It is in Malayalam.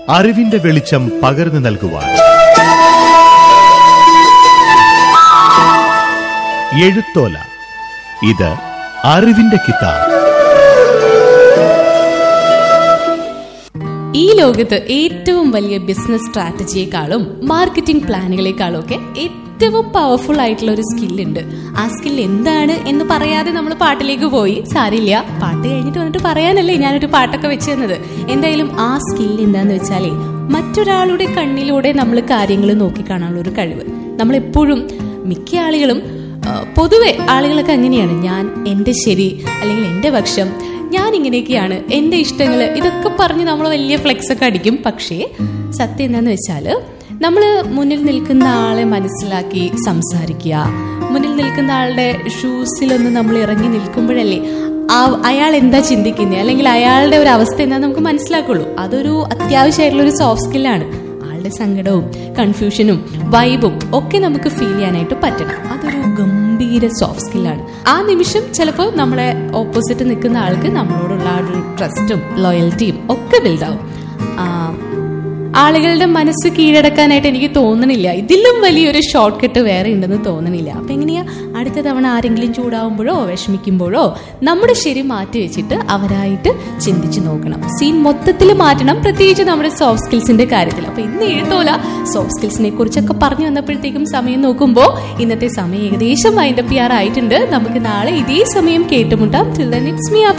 അറിവിന്റെ വെളിച്ചം പകർന്നു നൽകുവാൻ. എഴുത്തോല, ഇത് അറിവിന്റെ കിതാബ്. ഈ ലോകത്ത് ഏറ്റവും വലിയ ബിസിനസ് സ്ട്രാറ്റജിയെക്കാളും മാർക്കറ്റിംഗ് പ്ലാനുകളെക്കാളും ഒക്കെ ഏറ്റവും പവർഫുൾ ആയിട്ടുള്ള ഒരു സ്കില്ലുണ്ട്. ആ സ്കിൽ എന്താണ് എന്ന് പറയാതെ നമ്മൾ പാട്ടിലേക്ക് പോയി. സാരില്ല, പാട്ട് കഴിഞ്ഞിട്ട് വന്നിട്ട് പറയാനല്ലേ ഞാനൊരു പാട്ടൊക്കെ വെച്ച് തന്നത്. എന്തായാലും ആ സ്കിൽ എന്താന്ന് വെച്ചാലേ, മറ്റൊരാളുടെ കണ്ണിലൂടെ നമ്മൾ കാര്യങ്ങൾ നോക്കിക്കാണാനുള്ള ഒരു കഴിവ്. നമ്മളെപ്പോഴും മിക്ക ആളുകളും, പൊതുവെ ആളുകളൊക്കെ അങ്ങനെയാണ്, ഞാൻ എൻ്റെ ശരി അല്ലെങ്കിൽ എൻ്റെ പക്ഷം, ഞാൻ ഇങ്ങനെയൊക്കെയാണ്, എൻ്റെ ഇഷ്ടങ്ങൾ, ഇതൊക്കെ പറഞ്ഞ് നമ്മൾ വലിയ ഫ്ലെക്സ് ഒക്കെ അടിക്കും. പക്ഷേ സത്യം എന്താന്ന് വെച്ചാൽ, നമ്മൾ മുന്നിൽ നിൽക്കുന്ന ആളെ മനസ്സിലാക്കി സംസാരിക്കുക, മുന്നിൽ നിൽക്കുന്ന ആളുടെ ഷൂസിലൊന്ന് നമ്മൾ ഇറങ്ങി നിൽക്കുമ്പോഴല്ലേ അയാൾ എന്താ ചിന്തിക്കുന്നത് അല്ലെങ്കിൽ അയാളുടെ ഒരു അവസ്ഥ എന്താണെന്ന് നമുക്ക് മനസ്സിലാക്കുള്ളൂ. അതൊരു അത്യാവശ്യമായിട്ടുള്ളൊരു സോഫ്റ്റ് സ്കില്ലാണ്. ആളുടെ സങ്കടവും കൺഫ്യൂഷനും വൈബും ഒക്കെ നമുക്ക് ഫീൽ ചെയ്യാനായിട്ട് പറ്റണം. അതൊരു ഗംഭീര സോഫ്റ്റ് സ്കില്ലാണ്. ആ നിമിഷം ചിലപ്പോൾ നമ്മളെ ഓപ്പോസിറ്റ് നിൽക്കുന്ന ആൾക്ക് നമ്മളോടുള്ള ആ ഒരു ട്രസ്റ്റും ലോയൽറ്റിയും ഒക്കെ ബിൽഡാവും. ആളുകളുടെ മനസ്സ് കീഴടക്കാനായിട്ട് എനിക്ക് തോന്നണില്ല ഇതിലും വലിയൊരു ഷോർട്ട് കട്ട് വേറെ ഉണ്ടെന്ന് തോന്നണില്ല. അപ്പൊ എങ്ങനെയാ, അടുത്ത തവണ ആരെങ്കിലും ചൂടാവുമ്പോഴോ വിഷമിക്കുമ്പോഴോ നമ്മുടെ ശരി മാറ്റി വെച്ചിട്ട് അവരായിട്ട് ചിന്തിച്ചു നോക്കണം. സീൻ മൊത്തത്തിൽ മാറ്റണം, പ്രത്യേകിച്ച് നമ്മുടെ സോഫ്റ്റ് സ്കിൽസിന്റെ കാര്യത്തിൽ. അപ്പൊ ഇന്ന് എഴുത്തോല സോഫ്റ്റ് സ്കിൽസിനെ കുറിച്ചൊക്കെ പറഞ്ഞു വന്നപ്പോഴത്തേക്കും സമയം നോക്കുമ്പോൾ ഇന്നത്തെ സമയം ഏകദേശം വൈൻഡപ്പ് ചെയ്യാറായിട്ടുണ്ട്. നമുക്ക് നാളെ ഇതേ സമയം കേട്ടുമുട്ടാം. Till then, it's me.